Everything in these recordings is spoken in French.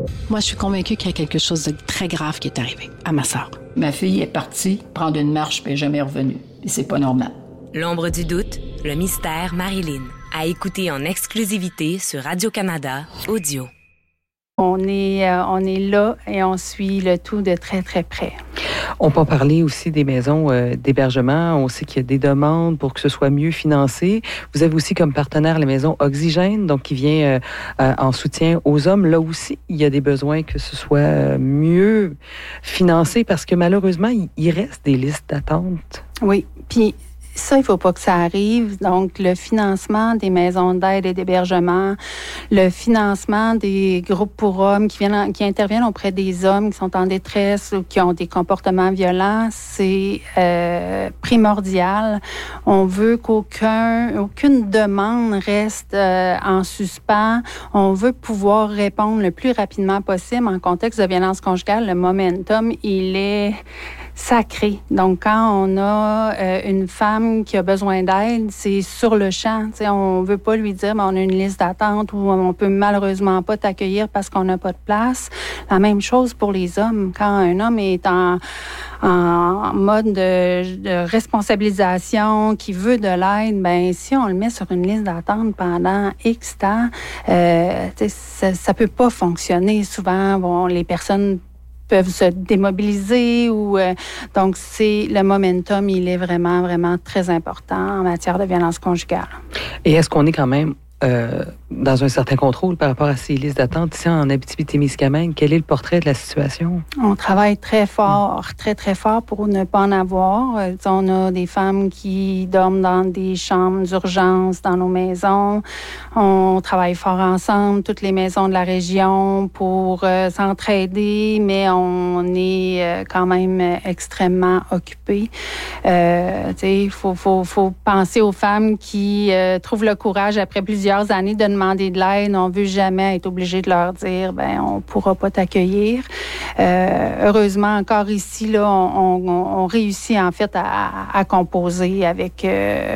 Moi, je suis convaincue qu'il y a quelque chose de très grave qui est arrivé à ma sœur. Ma fille est partie prendre une marche puis elle n'est jamais revenue. Et c'est pas normal. L'ombre du doute, le mystère Marilyn. À écouter en exclusivité sur Radio-Canada Audio. On est là et on suit le tout de très, très près. On peut parler aussi des maisons d'hébergement. On sait qu'il y a des demandes pour que ce soit mieux financé. Vous avez aussi comme partenaire la maison Oxygène, donc qui vient en soutien aux hommes. Là aussi, il y a des besoins que ce soit mieux financé parce que malheureusement, il reste des listes d'attente. Oui, puis ça, il ne faut pas que ça arrive. Donc, le financement des maisons d'aide et d'hébergement, le financement des groupes pour hommes qui interviennent auprès des hommes qui sont en détresse ou qui ont des comportements violents, c'est primordial. On veut qu'aucune demande reste en suspens. On veut pouvoir répondre le plus rapidement possible. En contexte de violence conjugale, le momentum, il est sacré. Donc, quand on a une femme qui a besoin d'aide, c'est sur le champ. T'sais, on ne veut pas lui dire on a une liste d'attente ou on peut malheureusement pas t'accueillir parce qu'on n'a pas de place. La même chose pour les hommes. Quand un homme est en mode de responsabilisation, qui veut de l'aide, ben si on le met sur une liste d'attente pendant X temps, ça peut pas fonctionner. Souvent, les personnes peuvent se démobiliser donc le momentum, il est vraiment, vraiment très important en matière de violence conjugale. Et est-ce qu'on est quand même dans un certain contrôle par rapport à ces listes d'attente ici en Abitibi-Témiscamingue? Quel est le portrait de la situation? On travaille très fort, très, très fort pour ne pas en avoir. On a des femmes qui dorment dans des chambres d'urgence dans nos maisons. On travaille fort ensemble, toutes les maisons de la région, pour s'entraider, mais on est quand même extrêmement occupés. Il faut penser aux femmes qui trouvent le courage après plusieurs années de demander de l'aide. On ne veut jamais être obligé de leur dire on ne pourra pas t'accueillir. Heureusement, encore ici, là, on réussit en fait à composer avec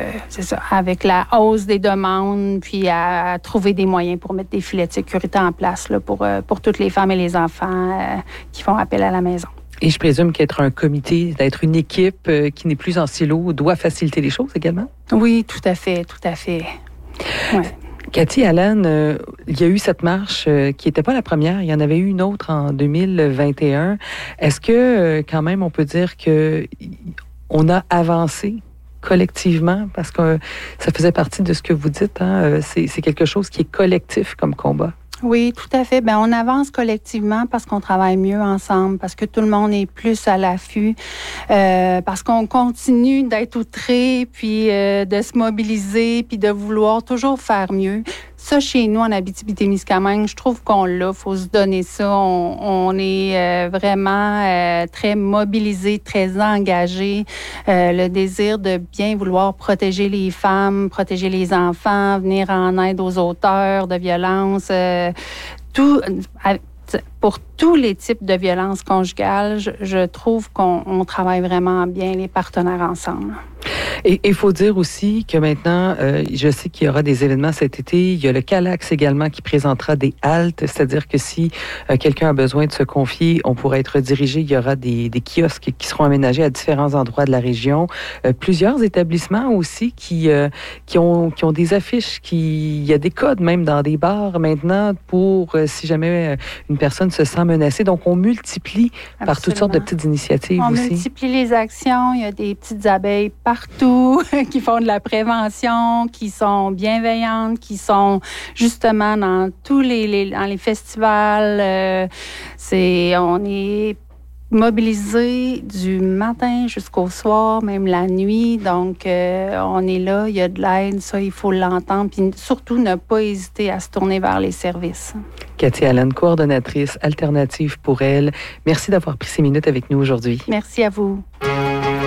la hausse des demandes, puis à trouver des moyens pour mettre des filets de sécurité en place là, pour toutes les femmes et les enfants qui font appel à la maison. Et je présume qu'être un comité, d'être une équipe qui n'est plus en silo, doit faciliter les choses également? Oui, tout à fait, tout à fait. Ouais. Cathy Allen, il y a eu cette marche qui n'était pas la première. Il y en avait eu une autre en 2021. Est-ce que, quand même, on peut dire qu'on a avancé collectivement? Parce que ça faisait partie de ce que vous dites. Hein? C'est quelque chose qui est collectif comme combat. Oui, tout à fait. On avance collectivement parce qu'on travaille mieux ensemble, parce que tout le monde est plus à l'affût, parce qu'on continue d'être outrés, puis de se mobiliser, puis de vouloir toujours faire mieux. Ça, chez nous, en Abitibi-Témiscamingue, je trouve qu'on l'a. Il faut se donner ça. On est vraiment très mobilisés, très engagés. Le désir de bien vouloir protéger les femmes, protéger les enfants, venir en aide aux auteurs de violences. Pour tous les types de violences conjugales, je trouve qu'on travaille vraiment bien, les partenaires ensemble. Et il faut dire aussi que maintenant, je sais qu'il y aura des événements cet été. Il y a le Calax également qui présentera des haltes, c'est-à-dire que si quelqu'un a besoin de se confier, on pourra être redirigé. Il y aura des kiosques qui seront aménagés à différents endroits de la région. Plusieurs établissements aussi qui ont des affiches, il y a des codes même dans des bars maintenant pour si jamais une personne se sent menacée. Donc, on multiplie par toutes sortes de petites initiatives aussi. On multiplie les actions. Il y a des petites abeilles partout qui font de la prévention, qui sont bienveillantes, qui sont justement dans tous dans les festivals. On est mobilisés du matin jusqu'au soir, même la nuit. Donc, on est là, il y a de l'aide, ça, il faut l'entendre. Puis surtout, ne pas hésiter à se tourner vers les services. Cathy Allen, coordonnatrice alternative pour elle. Merci d'avoir pris ces minutes avec nous aujourd'hui. Merci à vous.